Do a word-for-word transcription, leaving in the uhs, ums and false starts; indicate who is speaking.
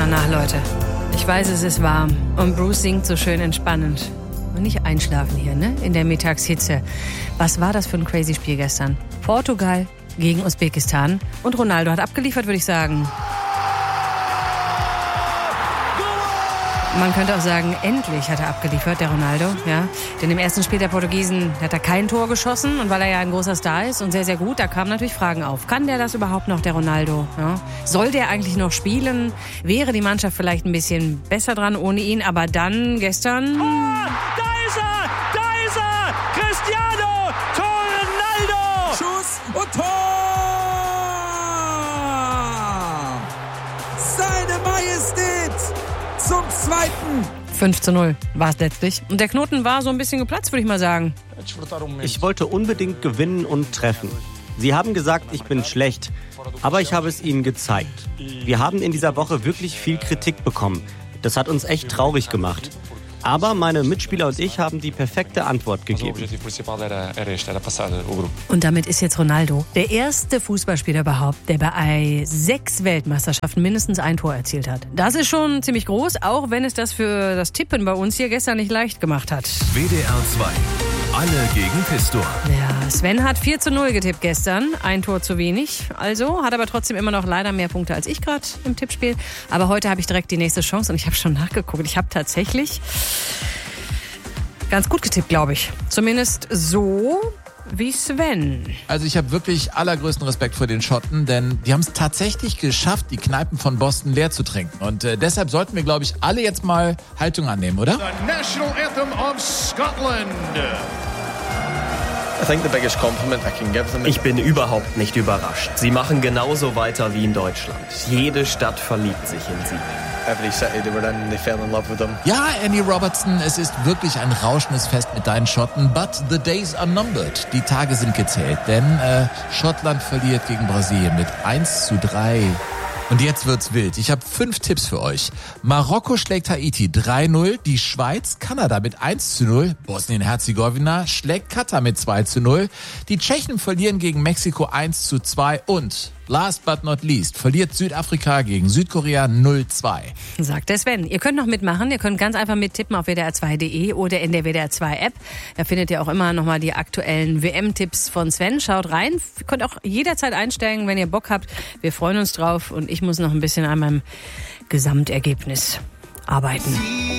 Speaker 1: danach, Leute. Ich weiß, es ist warm und Bruce singt so schön entspannend. Und nicht einschlafen hier, ne? In der Mittagshitze. Was war das für ein crazy Spiel gestern? Portugal gegen Usbekistan. Und Ronaldo hat abgeliefert, würde ich sagen. Man könnte auch sagen, endlich hat er abgeliefert, der Ronaldo. Ja? Denn im ersten Spiel der Portugiesen hat er kein Tor geschossen. Und weil er ja ein großer Star ist und sehr, sehr gut, da kamen natürlich Fragen auf. Kann der das überhaupt noch, der Ronaldo? Ja? Soll der eigentlich noch spielen? Wäre die Mannschaft vielleicht ein bisschen besser dran ohne ihn? Aber dann gestern...
Speaker 2: Oh, da ist er! Da ist er! Cristiano! Tor Ronaldo!
Speaker 3: Schuss und Tor! Seine Majestät! Zum Zweiten.
Speaker 1: fünf zu null war es letztlich. Und der Knoten war so ein bisschen geplatzt, würde ich mal sagen.
Speaker 4: Ich wollte unbedingt gewinnen und treffen. Sie haben gesagt, ich bin schlecht, aber ich habe es ihnen gezeigt. Wir haben in dieser Woche wirklich viel Kritik bekommen. Das hat uns echt traurig gemacht. Aber meine Mitspieler und ich haben die perfekte Antwort gegeben.
Speaker 1: Und damit ist jetzt Ronaldo der erste Fußballspieler überhaupt, der bei sechs Weltmeisterschaften mindestens ein Tor erzielt hat. Das ist schon ziemlich groß, auch wenn es das für das Tippen bei uns hier gestern nicht leicht gemacht hat.
Speaker 5: W D R zwei. Alle gegen Pistor.
Speaker 1: Ja, Sven hat vier zu null getippt gestern. Ein Tor zu wenig. Also hat aber trotzdem immer noch leider mehr Punkte als ich gerade im Tippspiel. Aber heute habe ich direkt die nächste Chance und ich habe schon nachgeguckt. Ich habe tatsächlich ganz gut getippt, glaube ich. Zumindest so wie Sven.
Speaker 3: Also ich habe wirklich allergrößten Respekt vor den Schotten, denn die haben es tatsächlich geschafft, die Kneipen von Boston leer zu trinken. Und äh, deshalb sollten wir, glaube ich, alle jetzt mal Haltung annehmen, oder?
Speaker 2: The National Anthem of Scotland.
Speaker 6: Ich bin überhaupt nicht überrascht. Sie machen genauso weiter wie in Deutschland. Jede Stadt verliebt sich in sie.
Speaker 3: Ja, Andy Robertson, es ist wirklich ein rauschendes Fest mit deinen Schotten, but the days are numbered. Die Tage sind gezählt, denn äh, Schottland verliert gegen Brasilien mit eins zu drei. Und jetzt wird's wild. Ich habe fünf Tipps für euch. Marokko schlägt Haiti drei null, die Schweiz Kanada mit eins zu null, Bosnien-Herzegowina schlägt Katar mit zwei zu null, die Tschechen verlieren gegen Mexiko eins zu zwei und last but not least verliert Südafrika gegen Südkorea null zu zwei.
Speaker 1: Sagt der Sven. Ihr könnt noch mitmachen. Ihr könnt ganz einfach mittippen auf W D R zwei punkt de oder in der W D R zwei App. Da findet ihr auch immer nochmal die aktuellen W M-Tipps von Sven. Schaut rein. Ihr könnt auch jederzeit einsteigen, wenn ihr Bock habt. Wir freuen uns drauf und ich muss noch ein bisschen an meinem Gesamtergebnis arbeiten.